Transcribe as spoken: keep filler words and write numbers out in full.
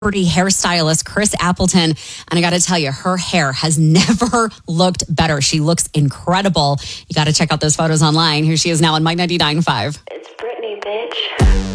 celebrity hairstylist Chris Appleton. And I got to tell you, her hair has never looked better. She looks incredible. You got to check out those photos online. Here she is now on Mike ninety-nine point five. It's Brittany, bitch.